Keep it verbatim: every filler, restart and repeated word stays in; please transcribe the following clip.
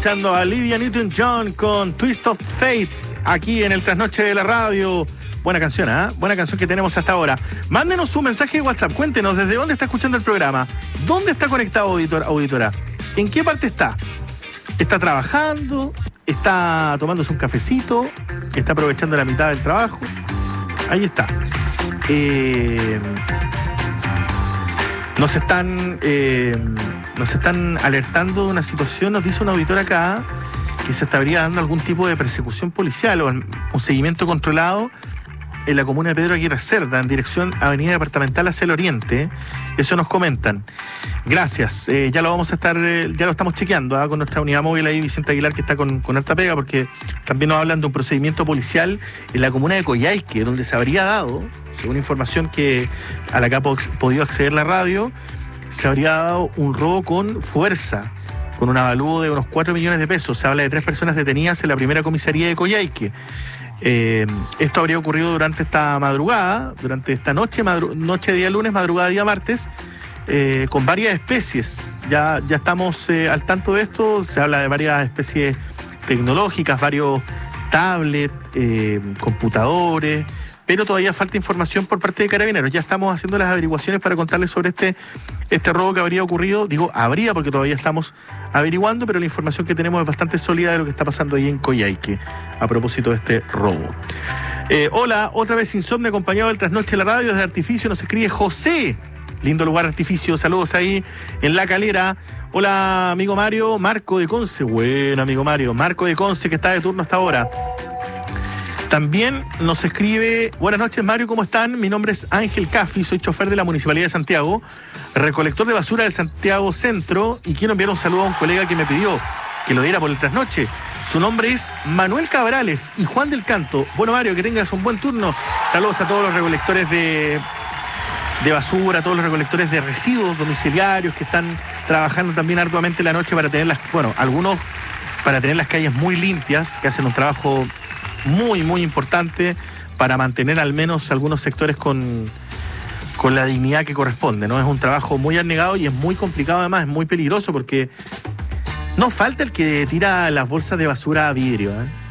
escuchando a Olivia Newton-John con Twist of Fate aquí en el Trasnoche de la Radio. Buena canción, ¿eh? Buena canción que tenemos hasta ahora. Mándenos un mensaje de WhatsApp. Cuéntenos desde dónde está escuchando el programa. ¿Dónde está conectado, auditor, auditora? ¿En qué parte está? ¿Está trabajando? ¿Está tomándose un cafecito? ¿Está aprovechando la mitad del trabajo? Ahí está. Eh, nos están... Eh, Nos están alertando de una situación, nos dice un auditor acá, que se estaría dando algún tipo de persecución policial o un seguimiento controlado en la comuna de Pedro Aguirre Cerda, en dirección Avenida Departamental hacia el Oriente. Eso nos comentan. Gracias. Eh, ya lo vamos a estar, eh, ya lo estamos chequeando ¿eh? con nuestra unidad móvil ahí, Vicente Aguilar, que está con, con harta pega, porque también nos hablan de un procedimiento policial en la comuna de Coyhaique, donde se habría dado, según información que a la que ha podido acceder la radio, se habría dado un robo con fuerza, con un avalúo de unos cuatro millones de pesos. Se habla de tres personas detenidas en la primera comisaría de Coyhaique. Eh, esto habría ocurrido durante esta madrugada, durante esta noche, madru- noche día lunes, madrugada día martes, eh, con varias especies. Ya, ya estamos eh, al tanto de esto. Se habla de varias especies tecnológicas, varios tablets, eh, computadores, pero todavía falta información por parte de Carabineros. Ya estamos haciendo las averiguaciones para contarles sobre este, este robo que habría ocurrido. Digo, habría porque todavía estamos averiguando, pero la información que tenemos es bastante sólida de lo que está pasando ahí en Coyhaique, a propósito de este robo. Eh, hola, otra vez Insomnio, acompañado del Trasnoche de la Radio. Desde Artificio nos escribe José. Lindo lugar, Artificio. Saludos ahí en La Calera. Hola, amigo Mario. Marco de Conce. Bueno, amigo Mario. Marco de Conce, que está de turno hasta ahora. También nos escribe, buenas noches Mario, ¿cómo están? Mi nombre es Ángel Cafi, soy chofer de la Municipalidad de Santiago, recolector de basura del Santiago Centro, y quiero enviar un saludo a un colega que me pidió que lo diera por el trasnoche. Su nombre es Manuel Cabrales y Juan del Canto. Bueno, Mario, que tengas un buen turno. Saludos a todos los recolectores de, de basura, a todos los recolectores de residuos domiciliarios que están trabajando también arduamente la noche para tener las, bueno, algunos para tener las calles muy limpias, que hacen un trabajo muy, muy importante para mantener al menos algunos sectores con, con la dignidad que corresponde, ¿no? Es un trabajo muy abnegado y es muy complicado, además, es muy peligroso porque no falta el que tira las bolsas de basura a vidrio, ¿eh?